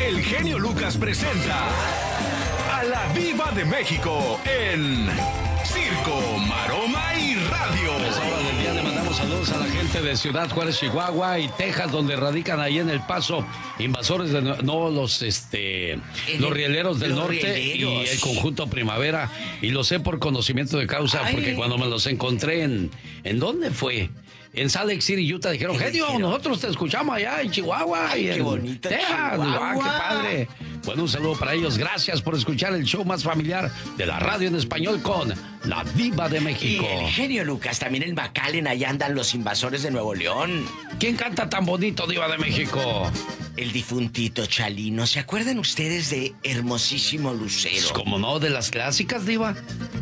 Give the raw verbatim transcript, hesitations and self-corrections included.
el genio Lucas presenta a la Diva de México en Circo, Maroma y Radio. Pues ahora del día le mandamos saludos a la gente de Ciudad Juárez, Chihuahua y Texas, donde radican ahí en El Paso invasores de no, no los este los rieleros del los norte rieleros. y el conjunto Primavera, y lo sé por conocimiento de causa. Ay. Porque cuando me los encontré en ¿en dónde fue? En Salt Lake City, Utah, dijeron, genio, nosotros te escuchamos allá en Chihuahua. Ay, y en qué bonito, Texas. Chihuahua. Ah, qué padre. Bueno, un saludo para ellos. Gracias por escuchar el show más familiar de la radio en español con la Diva de México. Y el genio Lucas, también en McAllen, allá andan los invasores de Nuevo León. ¿Quién canta tan bonito, Diva de México? El difuntito Chalino. ¿Se acuerdan ustedes de Hermosísimo Lucero? Pues, ¿cómo no? De las clásicas, Diva.